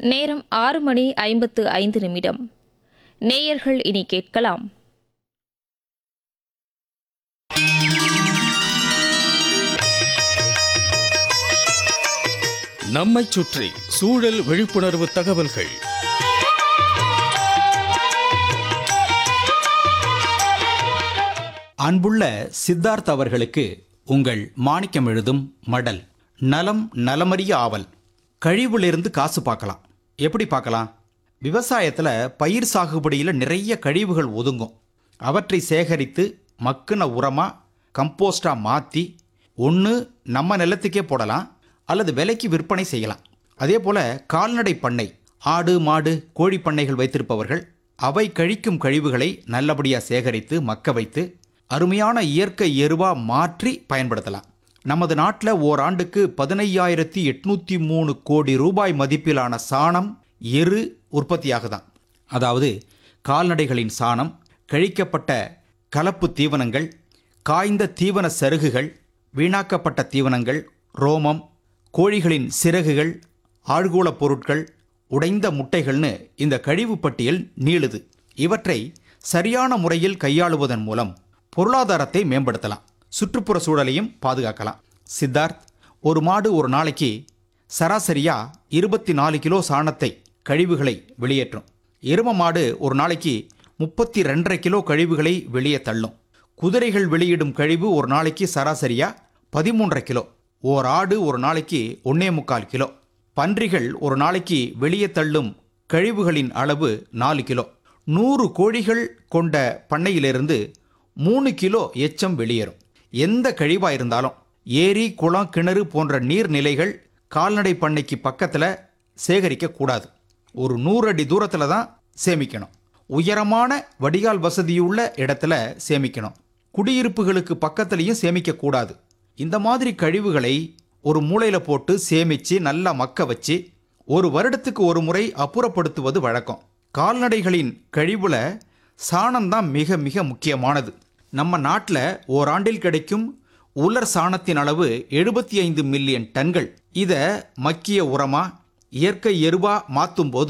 நேரம் 6:55. நேயர்கள் இனி கேட்கலாம். நம்மைச் சுற்றி சூழல் விழிப்புணர்வு தகவல்கள். அன்புள்ள சித்தார்த் அவர்களுக்கு உங்கள் மாணிக்கம் எழுதும் மடல். நலம் நலமறிய ஆவல். கழிவுலிருந்து காசு பார்க்கலாம். எப்படி பார்க்கலாம்? விவசாயத்தில் பயிர் சாகுபடியில் நிறைய கழிவுகள் ஒதுங்கும். அவற்றை சேகரித்து மக்குன உரமாக கம்போஸ்டாக மாற்றி ஒன்று நம்ம நிலத்துக்கே போடலாம் அல்லது விலைக்கு விற்பனை செய்யலாம். அதே போல் கால்நடை பண்ணை, ஆடு மாடு கோழி பண்ணைகள் வைத்திருப்பவர்கள் அவை கழிக்கும் கழிவுகளை நல்லபடியாக சேகரித்து மக்க வைத்து அருமையான இயற்கை எருவாக மாற்றி பயன்படுத்தலாம். நமது நாட்டில் ஓராண்டுக்கு 15,803 கோடி ரூபாய் மதிப்பிலான சாணம் எரு உற்பத்தியாகுதான். அதாவது கால்நடைகளின் சாணம், கழிக்கப்பட்ட கலப்பு தீவனங்கள், காய்ந்த தீவன சருகுகள், வீணாக்கப்பட்ட தீவனங்கள், ரோமம், கோழிகளின் சிறகுகள், ஆழ்கூளப் பொருட்கள், உடைந்த முட்டைகள்னு இந்த கழிவு பட்டியல் நீளுது. இவற்றை சரியான முறையில் கையாளுவதன் மூலம் பொருளாதாரத்தை மேம்படுத்தலாம், சுற்றுப்புற சூழலையும் பாதுகாக்கலாம். சித்தார்த், ஒரு மாடு ஒரு நாளைக்கு சராசரியா 24 கிலோ சாணத்தை கழிவுகளை வெளியேற்றும். எரும மாடு ஒரு நாளைக்கு 32.5 கிலோ கழிவுகளை வெளியே தள்ளும். குதிரைகள் வெளியிடும் கழிவு ஒரு நாளைக்கு சராசரியா 13.5 கிலோ. ஓர் ஆடு ஒரு நாளைக்கு 1.25 கிலோ. பன்றிகள் ஒரு நாளைக்கு வெளியே தள்ளும் கழிவுகளின் அளவு 4 கிலோ. 100 கோழிகள் கொண்ட பண்ணையிலிருந்து 3 கிலோ எச்சம் வெளியேறும். எந்த கழிவாக இருந்தாலும் ஏரி, குளம், கிணறு போன்ற நீர்நிலைகள் கால்நடை பண்ணைக்கு பக்கத்தில் சேகரிக்கக்கூடாது. ஒரு 100 அடி தூரத்தில் தான் சேமிக்கணும். உயரமான வடிகால் வசதியுள்ள இடத்துல சேமிக்கணும். குடியிருப்புகளுக்கு பக்கத்துலேயும் சேமிக்கக்கூடாது. இந்த மாதிரி கழிவுகளை ஒரு மூலையில் போட்டு சேமித்து நல்லா மக்க வச்சு ஒரு வருடத்துக்கு ஒரு முறை அப்புறப்படுத்துவது வழக்கம். கால்நடைகளின் கழிவுல சாணம்தான் மிக மிக முக்கியமானது. நம்ம நாட்டில் ஓராண்டில் கிடைக்கும் உலர் சாணத்தின் அளவு 75 மில்லியன் டன்கள். இதை மக்கிய உரமாக இயற்கை எருவா மாற்றும் போது